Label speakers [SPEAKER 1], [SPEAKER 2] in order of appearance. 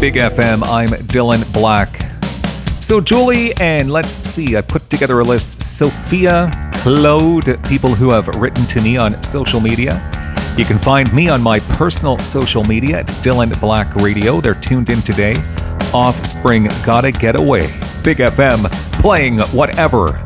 [SPEAKER 1] Big FM. I'm Dylan Black. So Julie, and let's see, I put together a list. Sophia, Claude, people who have written to me on social media. You can find me on my personal social media at Dylan Black Radio. They're tuned in today. Offspring, Gotta Get Away. Big FM, playing whatever.